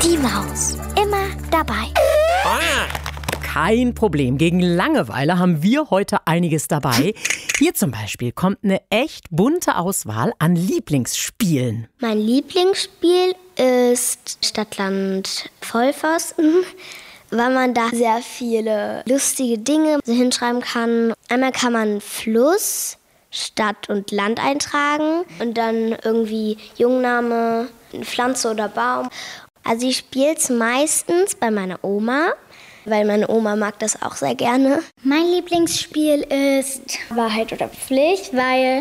Die Maus. Immer dabei. Kein Problem. Gegen Langeweile haben wir heute einiges dabei. Hier zum Beispiel kommt eine echt bunte Auswahl an Lieblingsspielen. Mein Lieblingsspiel ist Stadtland Vollpfosten, weil man da sehr viele lustige Dinge hinschreiben kann. Einmal kann man Fluss, Stadt und Land eintragen und dann irgendwie Jungname, Pflanze oder Baum. Also ich spiele es meistens bei meiner Oma, weil meine Oma mag das auch sehr gerne. Mein Lieblingsspiel ist Wahrheit oder Pflicht, weil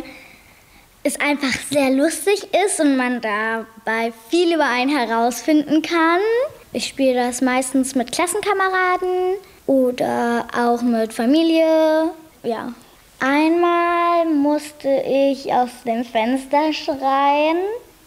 es einfach sehr lustig ist und man dabei viel über einen herausfinden kann. Ich spiele das meistens mit Klassenkameraden oder auch mit Familie. Ja. Einmal musste ich aus dem Fenster schreien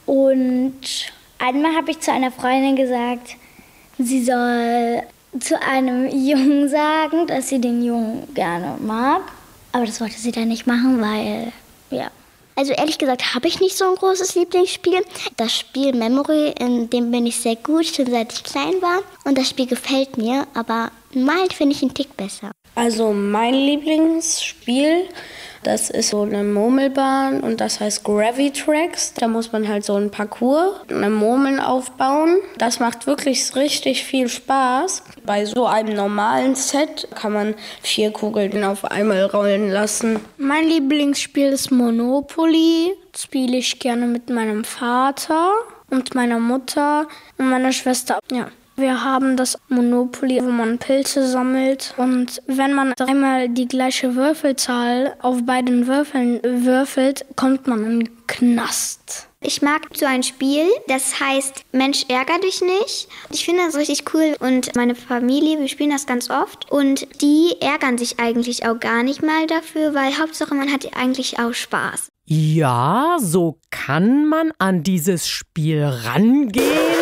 und einmal habe ich zu einer Freundin gesagt, sie soll zu einem Jungen sagen, dass sie den Jungen gerne mag. Aber das wollte sie dann nicht machen, weil, ja. Also ehrlich gesagt habe ich nicht so ein großes Lieblingsspiel. Das Spiel Memory, in dem bin ich sehr gut, schon seit ich klein war. Und das Spiel gefällt mir, aber malen finde ich einen Tick besser. Also mein Lieblingsspiel, das ist so eine Murmelbahn und das heißt Gravitrax. Da muss man halt so ein Parcours, eine Murmeln aufbauen. Das macht wirklich richtig viel Spaß. Bei so einem normalen Set kann man 4 Kugeln auf einmal rollen lassen. Mein Lieblingsspiel ist Monopoly. Das spiele ich gerne mit meinem Vater und meiner Mutter und meiner Schwester. Ja. Wir haben das Monopoly, wo man Pilze sammelt. Und wenn man dreimal die gleiche Würfelzahl auf beiden Würfeln würfelt, kommt man in den Knast. Ich mag so ein Spiel, das heißt Mensch, ärger dich nicht. Ich finde das richtig cool und meine Familie, wir spielen das ganz oft. Und die ärgern sich eigentlich auch gar nicht mal dafür, weil Hauptsache man hat eigentlich auch Spaß. Ja, so kann man an dieses Spiel rangehen.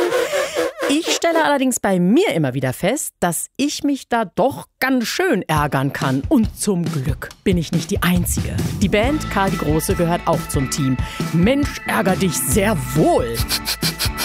Ich stelle allerdings bei mir immer wieder fest, dass ich mich da doch ganz schön ärgern kann. Und zum Glück bin ich nicht die Einzige. Die Band Karl die Große gehört auch zum Team. Mensch, ärger dich sehr wohl.